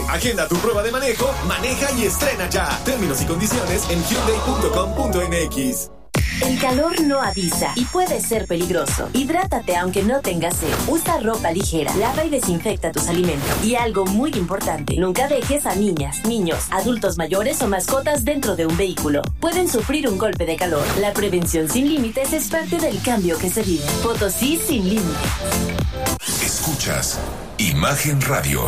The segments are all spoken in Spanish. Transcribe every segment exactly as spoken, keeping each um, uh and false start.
Agenda tu prueba de manejo, maneja y estrena ya. Términos y condiciones en hyundai punto com punto m x. El calor no avisa y puede ser peligroso. Hidrátate aunque no tengas sed. Usa ropa ligera, lava y desinfecta tus alimentos. Y algo muy importante, nunca dejes a niñas, niños, adultos mayores o mascotas dentro de un vehículo. Pueden sufrir un golpe de calor. La prevención sin límites es parte del cambio que se vive. Potosí sin límites. Escuchas Imagen Radio.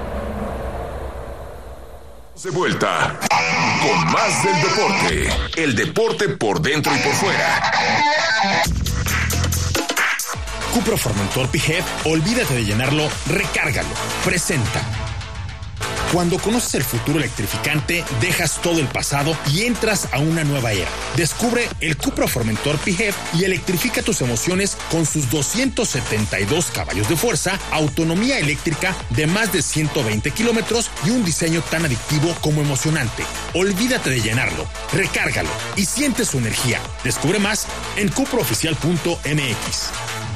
De vuelta con más del deporte. El deporte por dentro y por fuera. Cupra Formentor P H E V, olvídate de llenarlo, recárgalo. Presenta. Cuando conoces el futuro electrificante, dejas todo el pasado y entras a una nueva era. Descubre el Cupra Formentor P H E V y electrifica tus emociones con sus doscientos setenta y dos caballos de fuerza, autonomía eléctrica de más de ciento veinte kilómetros y un diseño tan adictivo como emocionante. Olvídate de llenarlo, recárgalo y siente su energía. Descubre más en cupra oficial punto m x.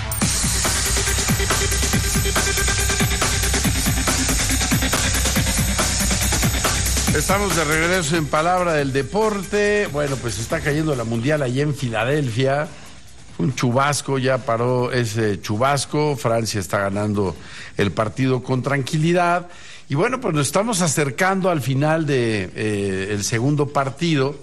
Estamos de regreso en Palabra del Deporte. Bueno, pues está cayendo la Mundial allá en Filadelfia. Fue un chubasco, ya paró ese chubasco. Francia está ganando el partido con tranquilidad. Y bueno, pues nos estamos acercando al final de eh, el segundo partido.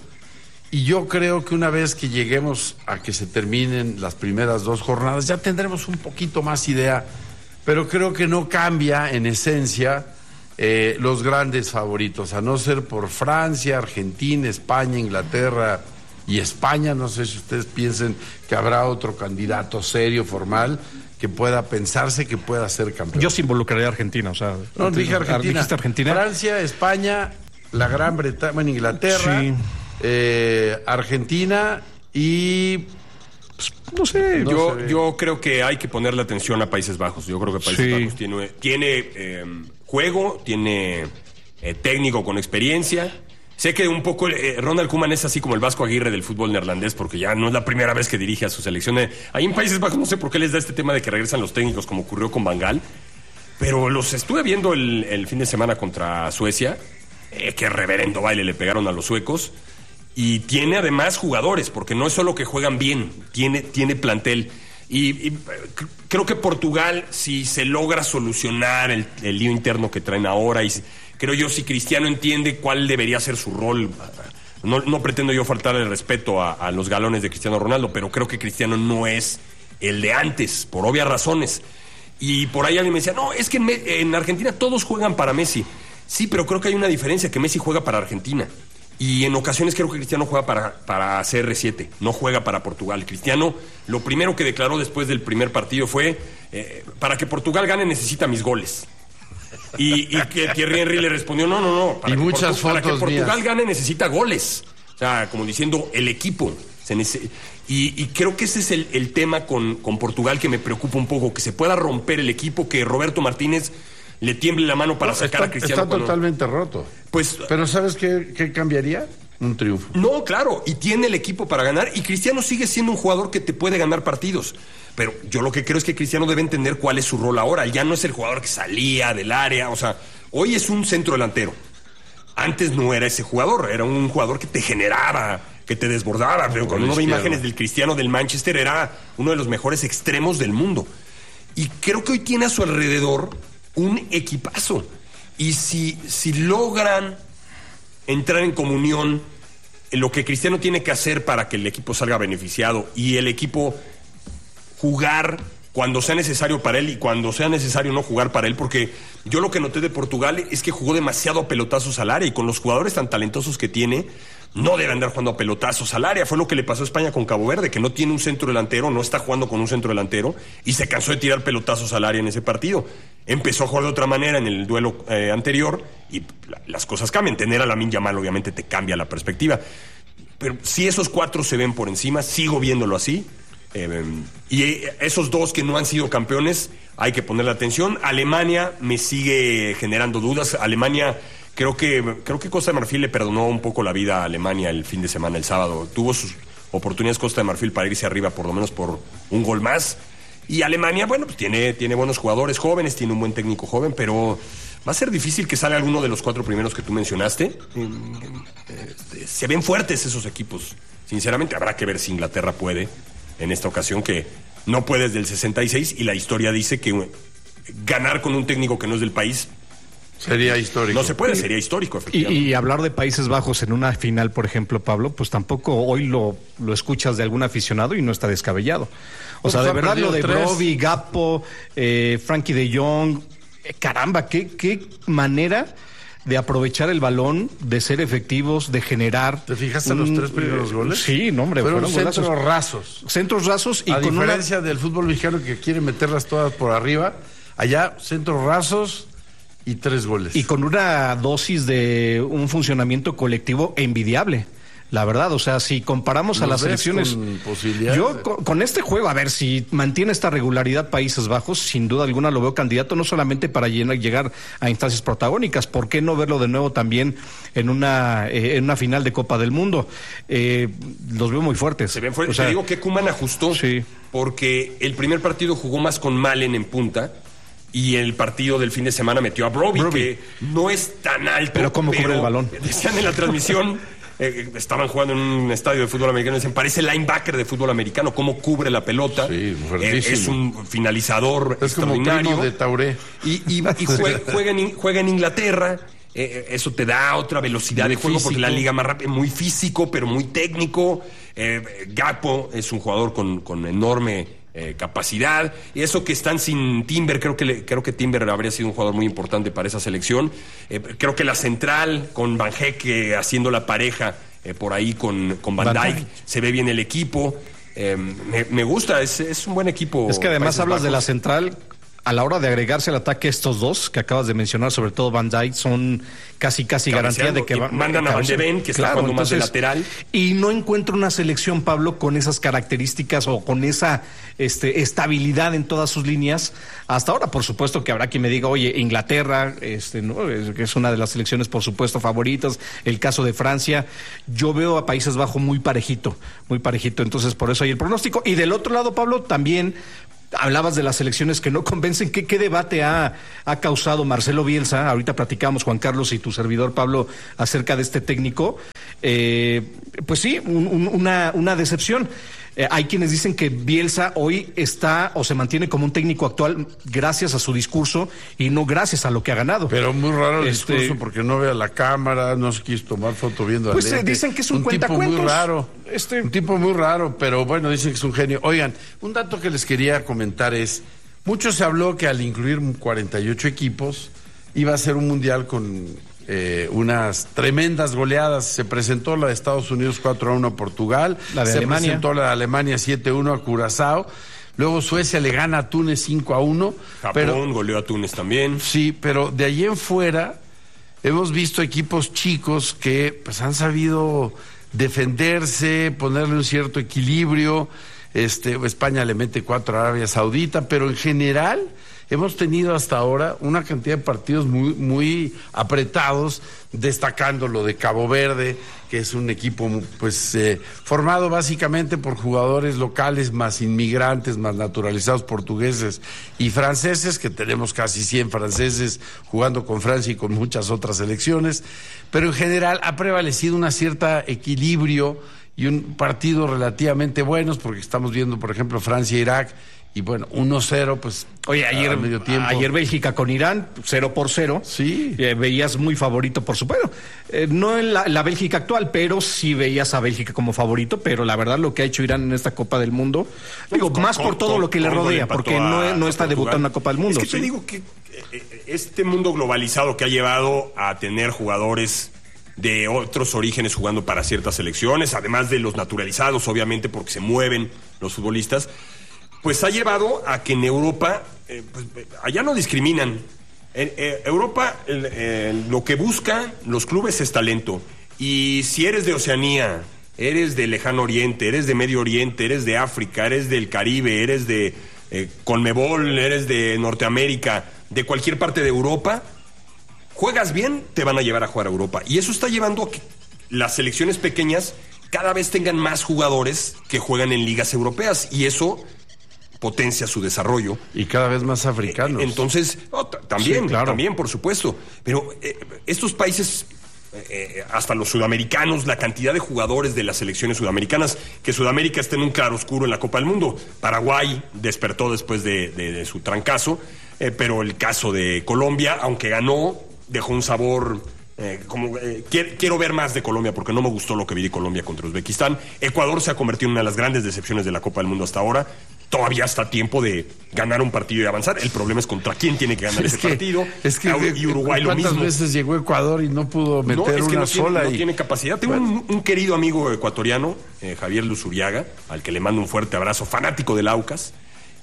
Y yo creo que una vez que lleguemos a que se terminen las primeras dos jornadas, ya tendremos un poquito más idea. Pero creo que no cambia en esencia Eh, los grandes favoritos, a no ser por Francia, Argentina, España, Inglaterra y España. No sé si ustedes piensen que habrá otro candidato serio, formal, que pueda pensarse que pueda ser campeón. Yo sí involucraría a Argentina, o sea... No, dije Argentina. Argentina. Francia, España, la Gran Bretaña, bueno, Inglaterra, sí. eh, Argentina y... Pues, no sé, no yo, sé. yo creo que hay que ponerle atención a Países Bajos. Yo creo que Países sí. Bajos tiene... tiene eh, juego, tiene eh, técnico con experiencia. Sé que un poco eh, Ronald Koeman es así como el Vasco Aguirre del fútbol neerlandés, porque ya no es la primera vez que dirige a su selección. Eh, ahí en Países Bajos no sé por qué les da este tema de que regresan los técnicos, como ocurrió con Van Gaal, pero los estuve viendo el, el fin de semana contra Suecia. Eh, qué reverendo baile le pegaron a los suecos. Y tiene además jugadores, porque no es solo que juegan bien, tiene, tiene plantel. Y, y creo que Portugal, si se logra solucionar el, el lío interno que traen ahora, y creo yo si Cristiano entiende cuál debería ser su rol, no, no pretendo yo faltarle el respeto a, a los galones de Cristiano Ronaldo, pero creo que Cristiano no es el de antes, por obvias razones. Y por ahí alguien me decía, no, es que en, en Argentina todos juegan para Messi. Sí, pero creo que hay una diferencia, que Messi juega para Argentina. Y en ocasiones creo que Cristiano juega para, para C R siete, no juega para Portugal. Cristiano, lo primero que declaró después del primer partido fue, eh, para que Portugal gane necesita mis goles. Y, y que Thierry Henry le respondió, no, no, no. Para y que muchas Portu- Para que Portugal mías. gane necesita goles. O sea, como diciendo, el equipo. Se nece- y, y creo que ese es el, el tema con, con Portugal que me preocupa un poco, que se pueda romper el equipo, que Roberto Martínez le tiemble la mano para no, sacar está, a Cristiano. Está cuando... totalmente roto. Pues, pero ¿sabes qué, qué cambiaría? Un triunfo. No, claro, y tiene el equipo para ganar, y Cristiano sigue siendo un jugador que te puede ganar partidos. Pero yo lo que creo es que Cristiano debe entender cuál es su rol ahora. Ya no es el jugador que salía del área, o sea, hoy es un centro delantero. Antes no era ese jugador, era un jugador que te generaba, que te desbordaba. Pero cuando uno ve imágenes del Cristiano del Manchester, era uno de los mejores extremos del mundo. Y creo que hoy tiene a su alrededor un equipazo. Y si, si logran entrar en comunión en lo que Cristiano tiene que hacer para que el equipo salga beneficiado y el equipo jugar cuando sea necesario para él y cuando sea necesario no jugar para él, porque yo lo que noté de Portugal es que jugó demasiado a pelotazos al área, y con los jugadores tan talentosos que tiene no debe andar jugando a pelotazos al área. Fue lo que le pasó a España con Cabo Verde, que no tiene un centro delantero, no está jugando con un centro delantero y se cansó de tirar pelotazos al área en ese partido. Empezó a jugar de otra manera en el duelo eh, anterior y la, las cosas cambian. Tener a Lamine Yamal obviamente te cambia la perspectiva, pero si esos cuatro se ven por encima, sigo viéndolo así. Eh, y esos dos que no han sido campeones hay que ponerle atención. Alemania me sigue generando dudas. Alemania, creo que creo que Costa de Marfil le perdonó un poco la vida a Alemania el fin de semana, el sábado. Tuvo sus oportunidades Costa de Marfil para irse arriba por lo menos por un gol más. Y Alemania, bueno, pues tiene, tiene buenos jugadores jóvenes, tiene un buen técnico joven, pero va a ser difícil que salga alguno de los cuatro primeros que tú mencionaste. Este, se ven fuertes esos equipos. Sinceramente, habrá que ver si Inglaterra puede en esta ocasión, que no puede desde el sesenta y seis, y la historia dice que ganar con un técnico que no es del país sería histórico. No se puede, sería histórico, efectivamente. Y, y hablar de Países Bajos en una final, por ejemplo, Pablo, pues tampoco hoy lo, lo escuchas de algún aficionado y no está descabellado. O pues sea, de verdad lo de tres. Brobbey, Gakpo, eh, Frankie de Jong, eh, caramba, qué, qué manera de aprovechar el balón, de ser efectivos, de generar. ¿Te fijaste en los tres primeros goles? Sí, no, hombre. Fueron, fueron centros golazos. rasos. Centros rasos y A con diferencia una... del fútbol mexicano que quiere meterlas todas por arriba, allá centros rasos y tres goles. Y con una dosis de un funcionamiento colectivo envidiable. La verdad, o sea, si comparamos a las selecciones, yo con, con este juego, a ver, si mantiene esta regularidad Países Bajos, sin duda alguna lo veo candidato no solamente para llenar, llegar a instancias protagónicas, ¿por qué no verlo de nuevo también en una eh, en una final de Copa del Mundo? Eh, los veo muy fuertes. Se ven fuertes. O sea, te digo que Koeman ajustó, sí. Porque el primer partido jugó más con Malen en punta. Y el partido del fin de semana metió a Brobbey, que no es tan alto. Pero cómo cubre el balón. Decían en la transmisión, eh, estaban jugando en un estadio de fútbol americano, dicen, parece linebacker de fútbol americano, cómo cubre la pelota. Sí, eh, es un finalizador es extraordinario. Como primo de Tauré. Y, y, y juega, juega, en, juega en Inglaterra. Eh, eso te da otra velocidad muy de juego físico. Porque la liga más rápida, muy físico, pero muy técnico. Eh, Gakpo es un jugador con, con enorme Eh, capacidad, y eso que están sin Timber, creo que le, creo que Timber habría sido un jugador muy importante para esa selección. Eh, creo que la central con Van Dijk eh, haciendo la pareja eh, por ahí con, con Van, Van Dijk, se ve bien el equipo. Eh, me, me gusta, es, es un buen equipo. Es que además Países hablas Bajos. de la central. A la hora de agregarse al ataque, estos dos que acabas de mencionar, sobre todo Van Dijk, son casi casi garantía de que van. Mandan a Van de Ven, que está jugando más de lateral. Y no encuentro una selección, Pablo, con esas características o con esa este, estabilidad en todas sus líneas. Hasta ahora, por supuesto, que habrá quien me diga, oye, Inglaterra, este, ¿no? es, que es una de las selecciones, por supuesto, favoritas. El caso de Francia. Yo veo a Países Bajos muy parejito, muy parejito. Entonces, por eso hay el pronóstico. Y del otro lado, Pablo, también. Hablabas de las selecciones que no convencen. ¿Qué, qué debate ha, ha causado Marcelo Bielsa? Ahorita platicamos, Juan Carlos y tu servidor Pablo, acerca de este técnico. Eh, pues sí, un, un, una, una decepción. Eh, hay quienes dicen que Bielsa hoy está o se mantiene como un técnico actual gracias a su discurso y no gracias a lo que ha ganado. Pero muy raro el Este, discurso porque no ve a la cámara, no se quiso tomar foto viendo Pues al eh, lente. dicen que es un, un tipo cuentacuentos. muy raro. Este... Un tipo muy raro, pero bueno, dicen que es un genio. Oigan, un dato que les quería comentar es, mucho se habló que al incluir cuarenta y ocho equipos iba a ser un mundial con eh, unas tremendas goleadas. Se presentó la de Estados Unidos cuatro a uno a Portugal, la de se Alemania. presentó la de Alemania siete a uno a Curazao, luego Suecia le gana a Túnez cinco a uno. Japón pero, goleó a Túnez también. Sí, pero de allí en fuera hemos visto equipos chicos que pues han sabido defenderse, ponerle un cierto equilibrio. Este, España le mete cuatro a Arabia Saudita, pero en general hemos tenido hasta ahora una cantidad de partidos muy, muy apretados, destacando lo de Cabo Verde, que es un equipo pues eh, formado básicamente por jugadores locales, más inmigrantes, más naturalizados portugueses y franceses, que tenemos casi cien franceses jugando con Francia y con muchas otras selecciones, pero en general ha prevalecido una cierta equilibrio y un partido relativamente buenos, porque estamos viendo, por ejemplo, Francia-Irak, y bueno, uno cero, pues. Oye, ayer, medio tiempo. ayer Bélgica con Irán, cero por cero. Sí. Eh, veías muy favorito, por supuesto. Eh, no en la, la Bélgica actual, pero sí veías a Bélgica como favorito. Pero la verdad, lo que ha hecho Irán en esta Copa del Mundo, digo, Con- más con- por todo con- lo que le Congo rodea, empató porque a- no, no a está Portugal. debutando en la Copa del Mundo. Es que te sí. digo que eh, este mundo globalizado que ha llevado a tener jugadores de otros orígenes jugando para ciertas selecciones, además de los naturalizados, obviamente, porque se mueven los futbolistas, pues ha llevado a que en Europa, eh, pues, allá no discriminan. En eh, Europa el, eh, lo que buscan los clubes es talento. Y si eres de Oceanía, eres de Lejano Oriente, eres de Medio Oriente, eres de África, eres del Caribe, eres de eh, Conmebol, eres de Norteamérica, de cualquier parte de Europa, juegas bien, te van a llevar a jugar a Europa. Y eso está llevando a que las selecciones pequeñas cada vez tengan más jugadores que juegan en ligas europeas. Y eso potencia su desarrollo. Y cada vez más africanos. Entonces, oh, t- también, Sí, claro. también, por supuesto. Pero eh, estos países, eh, hasta los sudamericanos, la cantidad de jugadores de las selecciones sudamericanas, que Sudamérica está en un claroscuro en la Copa del Mundo. Paraguay despertó después de, de, de su trancazo, eh, pero el caso de Colombia, aunque ganó, dejó un sabor... Eh, como, eh, quiero, quiero ver más de Colombia porque no me gustó lo que vi de Colombia contra Uzbekistán. Ecuador se ha convertido en una de las grandes decepciones de la Copa del Mundo hasta ahora. Todavía está a tiempo de ganar un partido y avanzar. El problema es contra quién tiene que ganar Es ese que- partido. Es que y Uruguay lo ¿cuántas mismo. veces llegó Ecuador y no pudo meter No, es que una no tiene, sola? no y... tiene capacidad. Tengo un, un querido amigo ecuatoriano, eh, Javier Luzuriaga, al que le mando un fuerte abrazo, fanático del Aucas.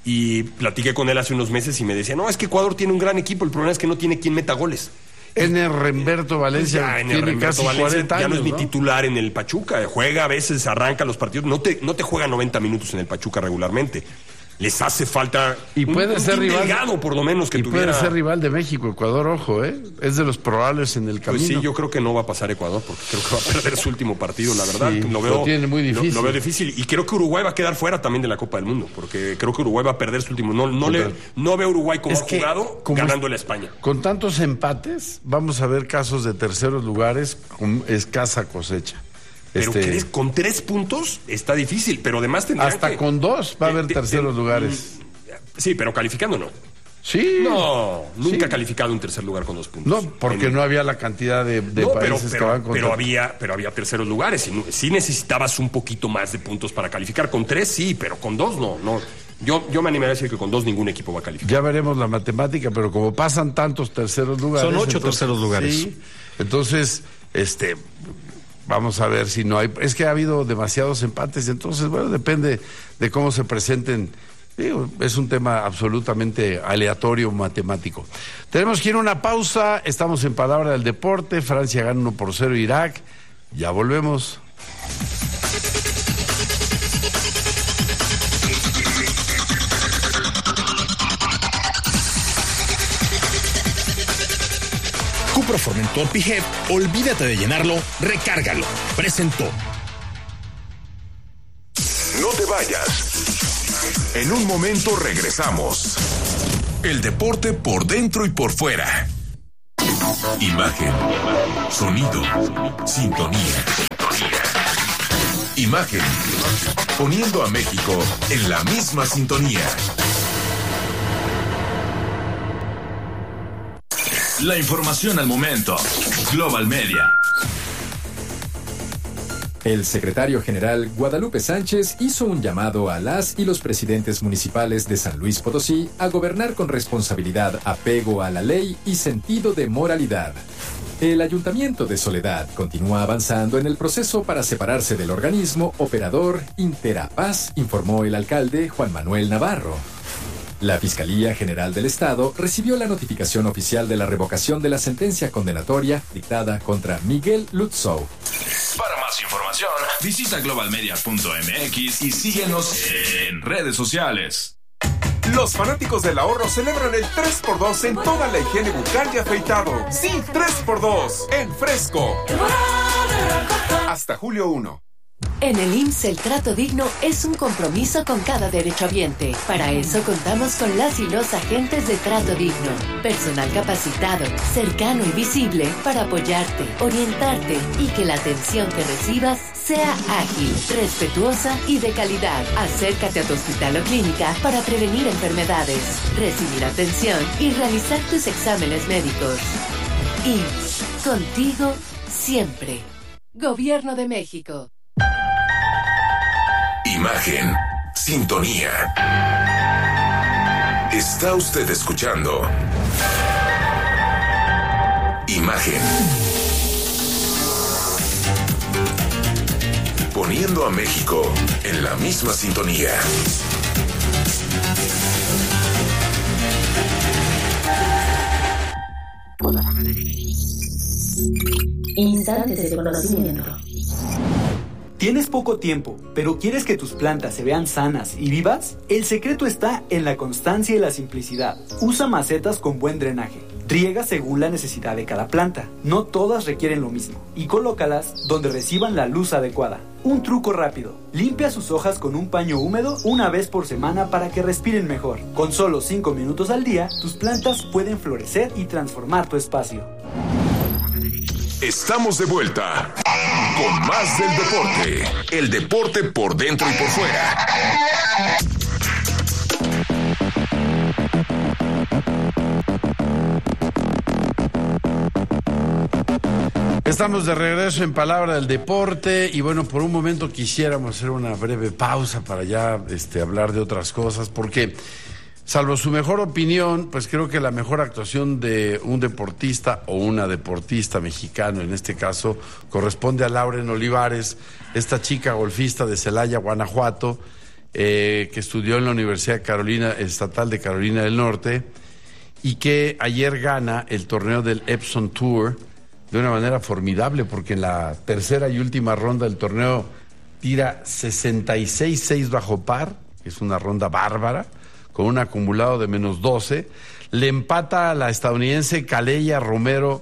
Y platiqué con él hace unos meses y me decía, no, es que Ecuador tiene un gran equipo, el problema es que no tiene quien meta goles. N. Remberto Valencia Ya, en el tiene Remberto casi Valencia cuarenta años, ya no es ni ¿no? titular en el Pachuca. Juega a veces, arranca los partidos. No te, no te juega noventa minutos en el Pachuca regularmente. Les hace falta Y un, puede un ser team rival. delgado, por lo menos, que y tuviera... puede ser rival de México, Ecuador, ojo, ¿eh? Es de los probables en el camino. Pues sí, yo creo que no va a pasar Ecuador, porque creo que va a perder su último partido, la verdad. Sí, lo lo veo, tiene muy difícil. Lo, lo veo difícil. Y creo que Uruguay va a quedar fuera también de la Copa del Mundo, porque creo que Uruguay va a perder su último. No, no, le, no veo a Uruguay como Es ha que, jugado, como ganándole a España. Con tantos empates, vamos a ver casos de terceros lugares con escasa cosecha. Pero Este, ¿crees? Con tres puntos está difícil, pero además tendrán hasta que- con dos va a haber de- de- terceros de- lugares. Sí, pero calificando no. Sí. No, nunca Sí. ha calificado un tercer lugar con dos puntos. No, porque En- no había la cantidad de, de No, pero, países pero- que van contra. pero había, pero había terceros lugares. Y no- sí necesitabas un poquito más de puntos para calificar. Con tres sí, pero con dos no. no. Yo, yo me animaría a decir que con dos ningún equipo va a calificar. Ya veremos la matemática, pero como pasan tantos terceros lugares. Son ocho terceros lugares. Sí, entonces, este, vamos a ver si no hay. Es que ha habido demasiados empates, entonces, bueno, depende de cómo se presenten. Digo, es un tema absolutamente aleatorio, matemático. Tenemos que ir a una pausa. Estamos en Palabra del Deporte. Francia gana uno por cero Irak. Ya volvemos. Cupra Formentor P-Head, olvídate de llenarlo, recárgalo. Presentó. No te vayas. En un momento regresamos. El deporte por dentro y por fuera. Imagen, sonido, sintonía. Imagen, poniendo a México en la misma sintonía. La información al momento. Global Media. El secretario general Guadalupe Sánchez hizo un llamado a las y los presidentes municipales de San Luis Potosí a gobernar con responsabilidad, apego a la ley y sentido de moralidad. El Ayuntamiento de Soledad continúa avanzando en el proceso para separarse del organismo operador Interapaz, informó el alcalde Juan Manuel Navarro. La Fiscalía General del Estado recibió la notificación oficial de la revocación de la sentencia condenatoria dictada contra Miguel Lutzow. Para más información, visita global media punto m x y síguenos en redes sociales. Los fanáticos del ahorro celebran el tres por dos en toda la higiene bucal y afeitado. Sí, tres por dos en Fresco. Hasta julio primero. En el I M S S el trato digno es un compromiso con cada derechohabiente. Para eso contamos con las y los agentes de trato digno. Personal capacitado, cercano y visible para apoyarte, orientarte y que la atención que recibas sea ágil, respetuosa y de calidad. Acércate a tu hospital o clínica para prevenir enfermedades, recibir atención y realizar tus exámenes médicos. I M S S, contigo siempre. Gobierno de México. Imagen, sintonía. Está usted escuchando Imagen. Poniendo a México en la misma sintonía. Instantes de conocimiento. ¿Tienes poco tiempo, pero quieres que tus plantas se vean sanas y vivas? El secreto está en la constancia y la simplicidad. Usa macetas con buen drenaje. Riega según la necesidad de cada planta. No todas requieren lo mismo. Y colócalas donde reciban la luz adecuada. Un truco rápido. Limpia sus hojas con un paño húmedo una vez por semana para que respiren mejor. Con solo cinco minutos al día, tus plantas pueden florecer y transformar tu espacio. Estamos de vuelta con más del deporte. El deporte por dentro y por fuera. Estamos de regreso en Palabra del Deporte y bueno, por un momento quisiéramos hacer una breve pausa para ya este, hablar de otras cosas, porque salvo su mejor opinión, pues creo que la mejor actuación de un deportista o una deportista mexicano, en este caso, corresponde a Lauren Olivares, esta chica golfista de Celaya, Guanajuato, eh, que estudió en la Universidad Carolina Estatal de Carolina del Norte y que ayer gana el torneo del Epson Tour de una manera formidable, porque en la tercera y última ronda del torneo tira sesenta y seis seis bajo par, que es una ronda bárbara, con un acumulado de menos doce. Le empata a la estadounidense Caleya Romero,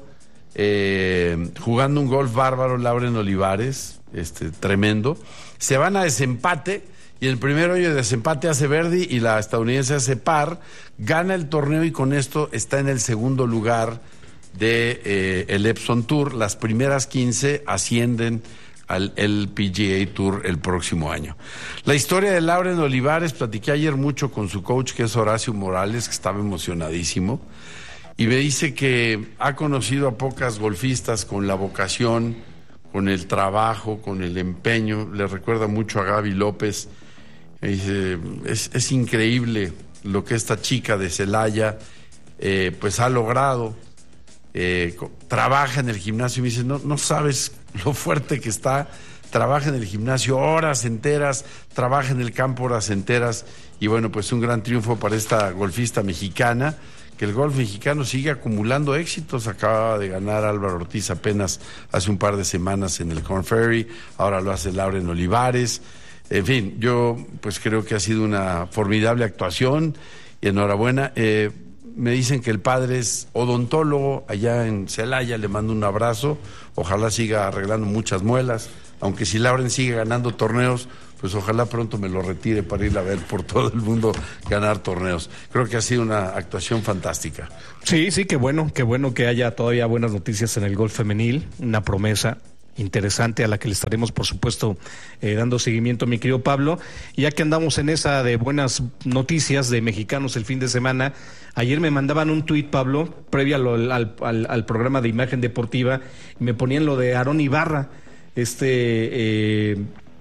eh, jugando un golf bárbaro, Lauren Olivares, este, tremendo. Se van a desempate, y el primer hoyo de desempate hace birdie y la estadounidense hace par, gana el torneo y con esto está en el segundo lugar de eh, el Epson Tour. Las primeras quince ascienden al L P G A Tour el próximo año. La historia de Lauren Olivares, platiqué ayer mucho con su coach, que es Horacio Morales, que estaba emocionadísimo, y me dice que ha conocido a pocas golfistas con la vocación, con el trabajo, con el empeño. Le recuerda mucho a Gaby López. Me dice, es, es increíble lo que esta chica de Celaya eh, pues ha logrado. Eh, trabaja en el gimnasio y me dice, no, no sabes lo fuerte que está, trabaja en el gimnasio horas enteras, trabaja en el campo horas enteras, y bueno, pues un gran triunfo para esta golfista mexicana, que el golf mexicano sigue acumulando éxitos. Acaba de ganar Álvaro Ortiz apenas hace un par de semanas en el Corn Ferry, ahora lo hace Lauren Olivares. En fin, yo pues creo que ha sido una formidable actuación y enhorabuena. eh, Me dicen que el padre es odontólogo allá en Celaya, le mando un abrazo, ojalá siga arreglando muchas muelas, aunque si Lauren sigue ganando torneos, pues ojalá pronto me lo retire para ir a ver por todo el mundo ganar torneos. Creo que ha sido una actuación fantástica. Sí, sí, qué bueno, qué bueno que haya todavía buenas noticias en el golf femenil, una promesa interesante a la que le estaremos, por supuesto, eh, dando seguimiento, mi querido Pablo. Y ya que andamos en esa de buenas noticias de mexicanos el fin de semana, ayer me mandaban un tuit, Pablo, previo al, al, al, al programa de Imagen Deportiva, y me ponían lo de Aarón Ibarra, este... Eh,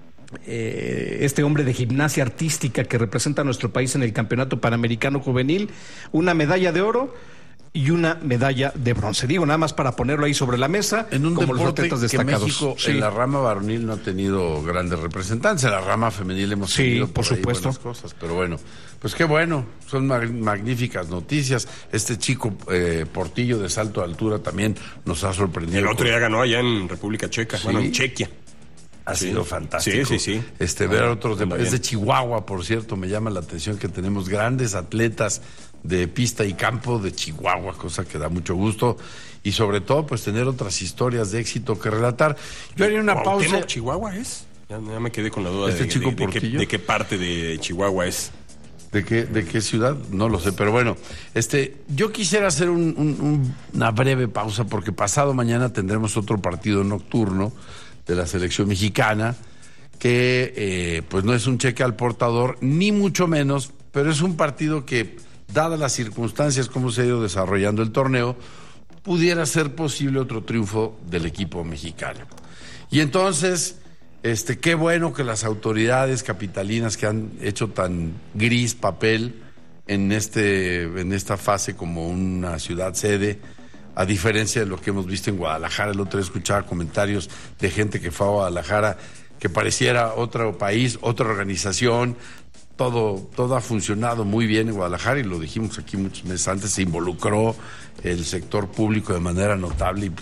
Eh, este hombre de gimnasia artística que representa a nuestro país en el Campeonato Panamericano Juvenil, una medalla de oro y una medalla de bronce. Digo, nada más para ponerlo ahí sobre la mesa, en un como los deporte atletas que destacados. México Sí. en la rama varonil no ha tenido grandes representantes. En la rama femenil hemos Sí, tenido por por ahí supuesto. buenas cosas, pero bueno, pues qué bueno, son mag- magníficas noticias. Este chico eh, Portillo de salto de altura también nos ha sorprendido. El otro día ganó allá en República Checa, Sí. bueno, en Chequia. Ha Sí. sido fantástico. Sí, sí, sí. Este, Bueno, ver otros de, anda es de bien. Chihuahua, por cierto, me llama la atención que tenemos grandes atletas de pista y campo de Chihuahua, cosa que da mucho gusto, y sobre todo, pues tener otras historias de éxito que relatar. Yo haría una ¿Cuauhtémoc, pausa. Chihuahua es? Ya, ya me quedé con la duda ¿Este de, chico de- de qué, Portillo? de qué parte de Chihuahua es. ¿De qué, ¿De qué ciudad? No lo sé, pero bueno, este, yo quisiera hacer un- un- un- una breve pausa porque pasado mañana tendremos otro partido nocturno de la selección mexicana que eh, pues no es un cheque al portador, ni mucho menos, pero es un partido que, dadas las circunstancias como se ha ido desarrollando el torneo, pudiera ser posible otro triunfo del equipo mexicano. Y entonces, este, qué bueno que las autoridades capitalinas que han hecho tan gris papel en este, en esta fase como una ciudad sede, a diferencia de lo que hemos visto en Guadalajara. El otro día escuchaba comentarios de gente que fue a Guadalajara que pareciera otro país, otra organización. Todo, todo ha funcionado muy bien en Guadalajara y lo dijimos aquí muchos meses antes, se involucró el sector público de manera notable y pues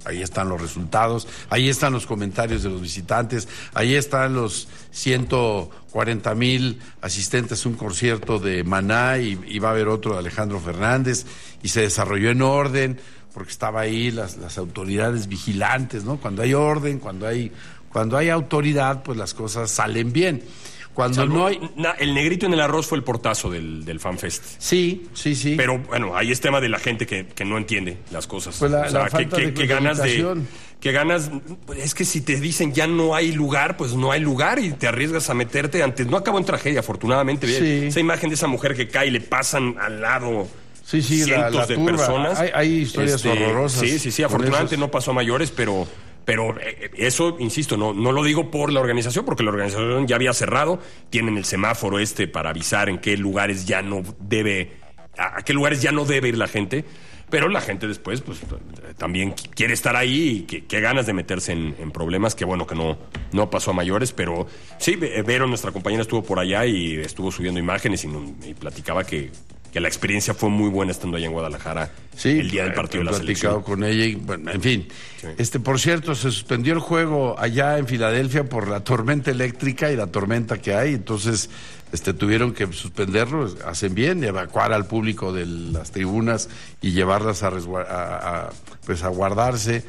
ahí están los resultados, ahí están los comentarios de los visitantes, ahí están los ciento cuarenta mil asistentes a un concierto de Maná y, y va a haber otro de Alejandro Fernández, y se desarrolló en orden, porque estaba ahí las, las autoridades vigilantes, ¿no? Cuando hay orden, cuando hay, cuando hay autoridad, pues las cosas salen bien. Cuando Salvo, no hay... na, el negrito en el arroz fue el portazo del, del FanFest. Sí, sí, sí. Pero bueno, ahí es tema de la gente que, que no entiende las cosas. Pues la, o sea, la falta que, de que, que ganas de... Que ganas... Pues es que si te dicen ya no hay lugar, pues no hay lugar y te arriesgas a meterte antes. No acabó en tragedia, afortunadamente. Sí. Esa imagen de esa mujer que cae y le pasan al lado... Sí, sí, cientos la, la de turba. personas. Hay, hay historias este, horrorosas. Sí, sí, sí. Afortunadamente esos... no pasó a mayores, pero... Pero eh, eso, insisto, no, no lo digo por la organización, porque la organización ya había cerrado, tienen el semáforo este para avisar en qué lugares ya no debe, a, a qué lugares ya no debe ir la gente, pero la gente después, pues, también quiere estar ahí y que, que ganas de meterse en, en problemas, que bueno que no, no pasó a mayores, pero sí, Vero, nuestra compañera, estuvo por allá y estuvo subiendo imágenes y, y platicaba que... que la experiencia fue muy buena estando allá en Guadalajara, sí, el día del partido de la selección. Con ella y, bueno, en fin. Sí. Este, por cierto, se suspendió el juego allá en Filadelfia por la tormenta eléctrica y la tormenta que hay, entonces este, tuvieron que suspenderlo, hacen bien, evacuar al público de las tribunas y llevarlas a, a, a, pues a guardarse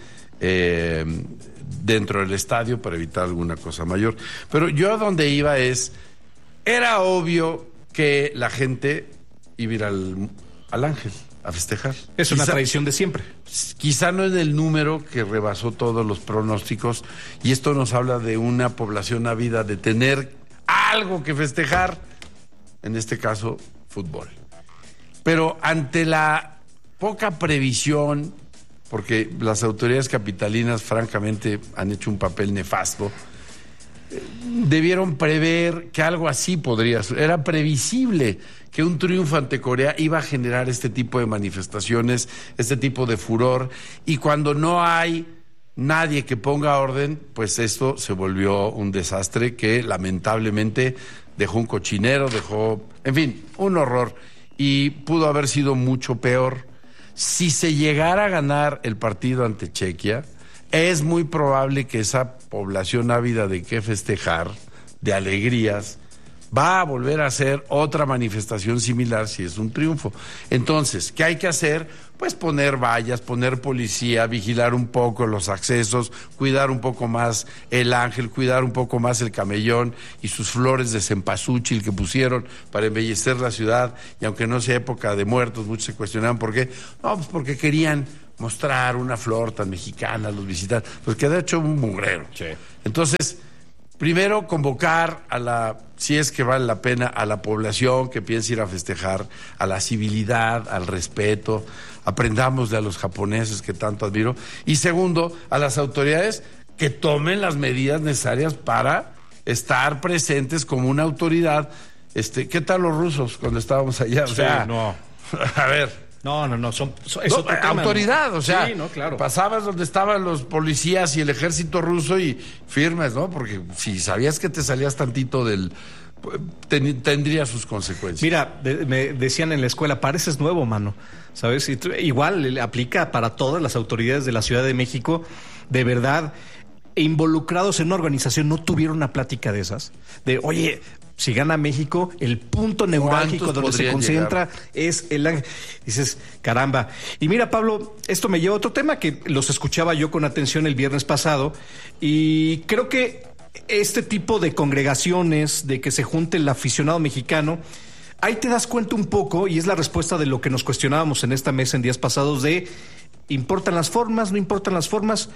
eh, dentro del estadio para evitar alguna cosa mayor. Pero yo a donde iba es, era obvio que la gente iba a ir al, al Ángel a festejar. Es una quizá, tradición de siempre. Quizá no es el número que rebasó todos los pronósticos, y esto nos habla de una población ávida de tener algo que festejar, en este caso, fútbol. Pero ante la poca previsión, porque las autoridades capitalinas francamente han hecho un papel nefasto, debieron prever que algo así podría ser. Era previsible que un triunfo ante Corea iba a generar este tipo de manifestaciones, este tipo de furor, y cuando no hay nadie que ponga orden, pues esto se volvió un desastre que lamentablemente dejó un cochinero, dejó, en fin, un horror, y pudo haber sido mucho peor. Si se llegara a ganar el partido ante Chequia, es muy probable que esa población ávida de qué festejar, de alegrías, va a volver a hacer otra manifestación similar si es un triunfo. Entonces, ¿qué hay que hacer? Pues poner vallas, poner policía, vigilar un poco los accesos, cuidar un poco más el Ángel, cuidar un poco más el Camellón y sus flores de cempasúchil que pusieron para embellecer la ciudad. Y aunque no sea época de muertos, muchos se cuestionaban por qué. No, pues porque querían mostrar una flor tan mexicana a los visitantes, pues queda hecho un mugrero. Sí. Entonces, primero convocar a la, si es que vale la pena, a la población que piensa ir a festejar, a la civilidad, al respeto, aprendamos de a los japoneses que tanto admiro, y segundo, a las autoridades que tomen las medidas necesarias para estar presentes como una autoridad. Este, ¿qué tal los rusos cuando estábamos allá? O sí, sea, no. A ver. No, no, no, son, son es no, otro tema, autoridad, ¿no? O sea, sí, no, claro. Pasabas donde estaban los policías y el ejército ruso y firmes, ¿no? Porque si sabías que te salías tantito del... Ten, tendría sus consecuencias. Mira, de, me decían en la escuela, pareces nuevo, mano, ¿sabes? Y tú, igual le aplica para todas las autoridades de la Ciudad de México, de verdad, involucrados en una organización, no tuvieron una plática de esas, de, oye... Si gana México, el punto neurálgico donde se concentra llegar? Es el Ángel. Dices, caramba. Y mira, Pablo, esto me lleva a otro tema que los escuchaba yo con atención el viernes pasado, y creo que este tipo de congregaciones, de que se junte el aficionado mexicano, ahí te das cuenta un poco, y es la respuesta de lo que nos cuestionábamos en esta mesa en días pasados, de ¿importan las formas? ¿No importan las formas?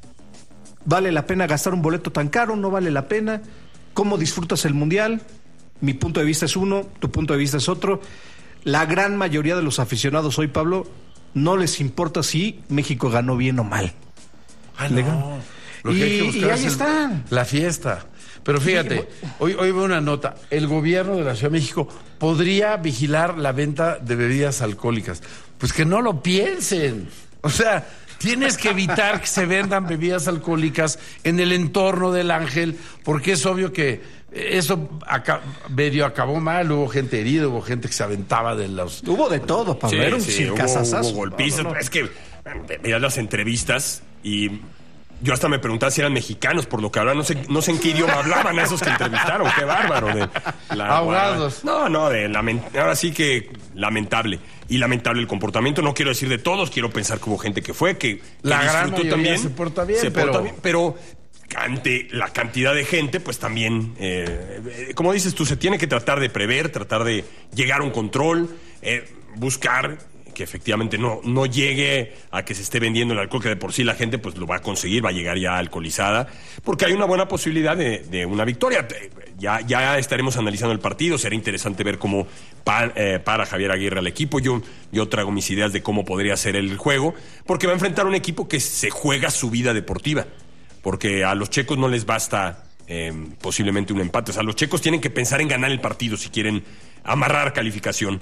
¿Vale la pena gastar un boleto tan caro? ¿No vale la pena? ¿Cómo disfrutas el Mundial? Mi punto de vista es uno, tu punto de vista es otro. La gran mayoría de los aficionados hoy, Pablo, no les importa si México ganó bien o mal. Ah, no. Lo que y, hay que buscar y ahí es están. La fiesta. Pero fíjate, hoy, hoy veo una nota. El gobierno de la Ciudad de México podría vigilar la venta de bebidas alcohólicas. Pues que no lo piensen. O sea... Tienes que evitar que se vendan bebidas alcohólicas en el entorno del Ángel, porque es obvio que eso acá, medio acabó mal, hubo gente herida, hubo gente que se aventaba de los... Hubo de todo, Pablo, sí, era un sí, circasasazo. Hubo, hubo golpizas, no, no, no. Es que veías las entrevistas y yo hasta me preguntaba si eran mexicanos por lo que hablaban. No sé, no sé en qué idioma hablaban a esos que entrevistaron. Qué bárbaro. De la, Ahogados. No, no, de lament- ahora sí que lamentable. Y lamentable el comportamiento. No quiero decir de todos, quiero pensar que hubo gente que fue, que, que La gran disfrutó mayoría también. se porta bien, se pero... porta bien, pero ante la cantidad de gente, pues también, eh, eh, como dices tú, se tiene que tratar de prever, tratar de llegar a un control, eh, buscar que efectivamente no, no llegue a que se esté vendiendo el alcohol, que de por sí la gente pues lo va a conseguir, va a llegar ya alcoholizada, porque hay una buena posibilidad de, de una victoria. Ya, ya estaremos analizando el partido, será interesante ver cómo pa, eh, para Javier Aguirre al equipo. Yo, yo traigo mis ideas de cómo podría ser el juego, porque va a enfrentar un equipo que se juega su vida deportiva, porque a los checos no les basta eh, posiblemente un empate. O sea, los checos tienen que pensar en ganar el partido si quieren amarrar calificación.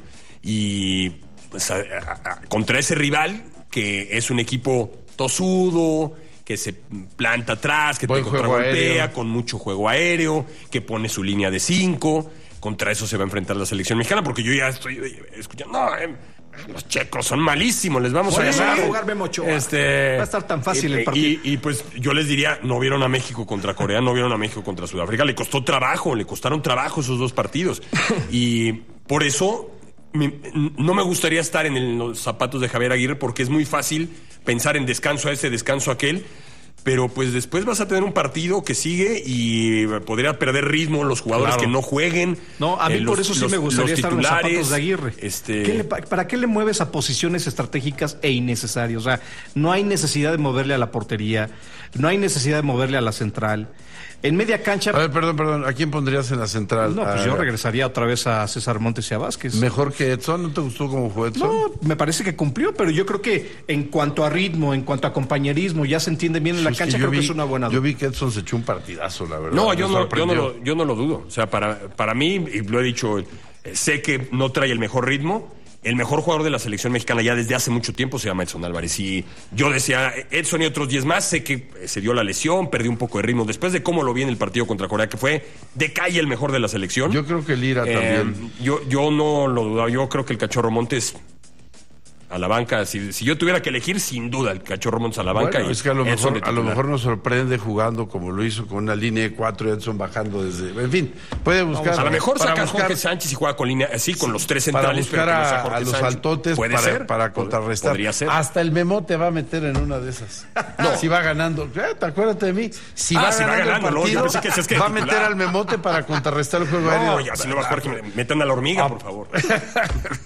Y pues, a, a, a, contra ese rival, que es un equipo tosudo, que se planta atrás, que Buen te juego contragolpea, aéreo. con mucho juego aéreo, que pone su línea de cinco. Contra eso se va a enfrentar la selección mexicana, porque yo ya estoy escuchando, no, eh, los checos son malísimos, les vamos Por a eso ganar. va a jugar Memo Ochoa. Este, Va a estar tan fácil y, el partido. Y, y pues yo les diría, no vieron a México contra Corea, no vieron a México contra Sudáfrica, le costó trabajo, le costaron trabajo esos dos partidos. Y por eso mi, no me gustaría estar en el, los zapatos de Javier Aguirre, porque es muy fácil pensar en descanso a ese, descanso a aquel. Pero pues después vas a tener un partido que sigue y podría perder ritmo los jugadores Claro. que no jueguen. No, a mí eh, por los- eso sí los- me gustaría los estar en los titulares, zapatos de Aguirre. Este... ¿Qué le pa- ¿Para qué le mueves a posiciones estratégicas e innecesarias? O sea, no hay necesidad de moverle a la portería, no hay necesidad de moverle a la central. En media cancha... A ver, perdón, perdón. ¿A quién pondrías en la central? No, pues Ah, yo regresaría otra vez a César Montes y a Vázquez. ¿Mejor que Edson? ¿No te gustó cómo fue Edson? No, me parece que cumplió, pero yo creo que en cuanto a ritmo, en cuanto a compañerismo, ya se entiende bien en la Es que cancha, yo creo vi- que es una buena... Yo vi que Edson se echó un partidazo, la verdad. No, yo Me no, yo, no sorprendió. lo, yo no lo dudo. O sea, para, para mí, y lo he dicho, eh, sé que no trae el mejor ritmo. El mejor jugador de la selección mexicana ya desde hace mucho tiempo se llama Edson Álvarez. Y yo decía, Edson y otros diez más, sé que se dio la lesión, perdió un poco de ritmo. Después de cómo lo vi en el partido contra Corea, que fue de calle el mejor de la selección. Yo creo que Lira Eh, también. Yo, yo no lo dudaba. Yo creo que el Cachorro Montes a la banca, si, si yo tuviera que elegir, sin duda, el Cachorro Montes a la banca. Bueno, y es que a lo, Edson mejor, de a lo titular. mejor nos sorprende jugando como lo hizo con una línea de cuatro y Edson bajando desde... En fin, puede buscar... A lo mejor para saca a buscar- Jorge Sánchez y juega con línea, así con los tres para centrales. buscar pero que no sea a, Jorge a los Sánchez. altotes Puede para, ser, para pod- contrarrestar. Podría ser. Hasta el Memote va a meter en una de esas. No. Si va ganando. Eh, ¿Te acuerdas de mí? Si Ah, va si va ganando, ganando, el no, yo partido, pensé que decías que de va a meter titular. al Memote para contrarrestar el juego No, aéreo. ya si no va a jugar, que me metan a la hormiga, por favor.